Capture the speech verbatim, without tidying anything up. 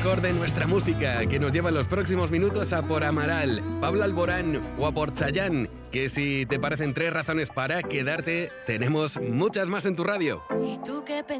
mejor de nuestra música, que nos lleva en los próximos minutos a por Amaral, Pablo Alborán o a por Chayanne, que si te parecen tres razones para quedarte, tenemos muchas más en tu radio. ¿Y tú qué